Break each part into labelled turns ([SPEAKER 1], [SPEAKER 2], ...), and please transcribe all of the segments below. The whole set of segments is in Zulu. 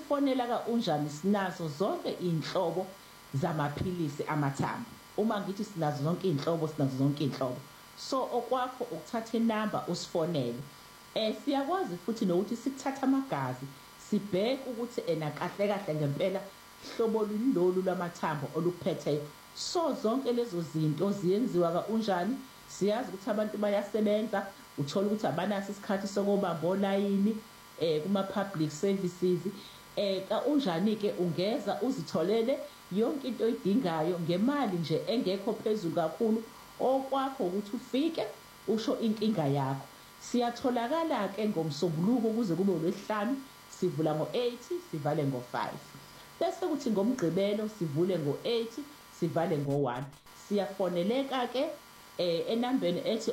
[SPEAKER 1] ukufonela kaUnjani sinazo zonke inhlobo zamaphilisi amathambo. Uma ngithi sinazo zonke inhlobo, so okwakho ukuthatha inamba usifonele. Siyakwazi futhi nokuthi sikuthatha amagazi sibheke ukuthi kahle kahle ngempela hlobo lolu lwamathambo oluphetheyo. So zonke lezo zinto ziyenziwa kaUnjani. Siyazi ukuthi abantu bayasebenza, uthola ukuthi abanaso isikhathi sokubamba olayini kuma public services. kaUnjani ke ungeza uzitholele yonke into oyidingayo ngemali nje engekho phezulu kakhulu. Okwakho ukuthi ufike usho inkinga yakho. Siyatholakala ke ngomsombuluko kuze kube uLwesihlanu, sivula ngo-8 sivale ngo-5. Bese kuthi ngomgqibelo sivule ngo-8 sivale ngo-1. Siyafoneleka ke enambeni ethi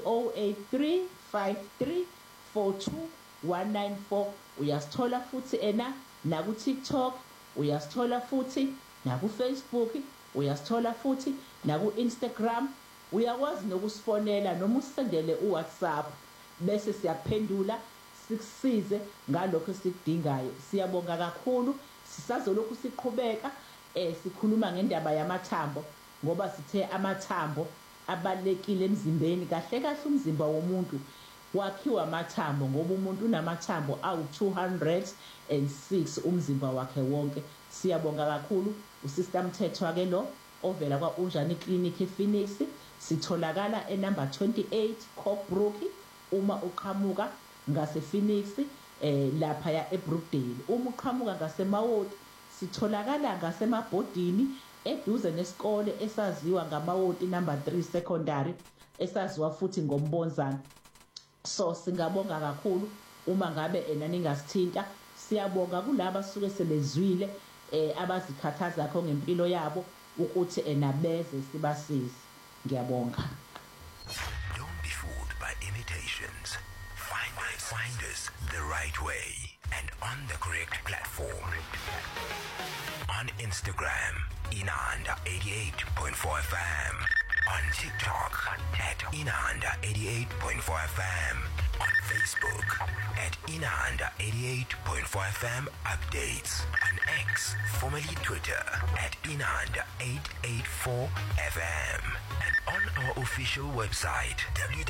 [SPEAKER 1] 0835342194. Uyasithola futhi naku TikTok, uyasithola futhi naku Facebook, uyasithola futhi naku Instagram. Uyakwazi nokusifonela noma usendele uWhatsApp bese siyaphendula sikusize ngalokho esikudingayo. Siyabonga kakhulu. Sisazolokhu siqhubeka sikhuluma ngendaba yamathambo ngoba sithe amathambo abalekile emzimbeni. Kahle kahle umzimba womuntu wakhiwa amathambo ngoba umuntu unamathambo awu206 umzimba wakhe wonke. Siyabonga kakhulu uSister Mthethwa ke lo ovela kwaUnjani Clinic ePhoenix. Sitholakala enumber 28 Cockbrook uma uqhamuka ngase Phoenix lapha ya eBrookdale. Uma uqhamuka ngaseMawoti sitholakala ngasemabhodini eduze nesikole esaziwa ngaMawoti number 3 secondary esaziwa futhi ngoMbonzana. So singabonga kakhulu uma ngabe ningasithinta. Siyabonga kulabo suke sebezwile abazikhathaza kho ngempilo yabo ukuthi nabeze sibasize. Ngiyabonga.
[SPEAKER 2] Don't be fooled by imitations. Find us the right way and on the correct platform. On Instagram, Inanda 88.4 FM. On TikTok at Inanda 88.4 FM. On Facebook at Inanda 88.4 FM updates. On X, formerly Twitter, at Inanda 884 FM. And on our official website,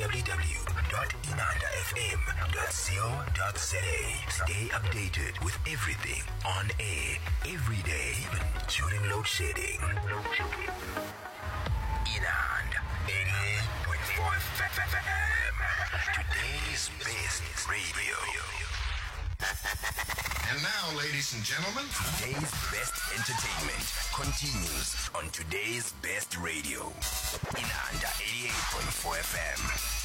[SPEAKER 2] www.inandafm.co.za. Stay updated with everything on air, every day, even during load shedding. Inanda 88.4 FM. Today's best radio.
[SPEAKER 3] And now, ladies and gentlemen,
[SPEAKER 2] today's best entertainment continues on today's best radio. Inanda 88.4 FM.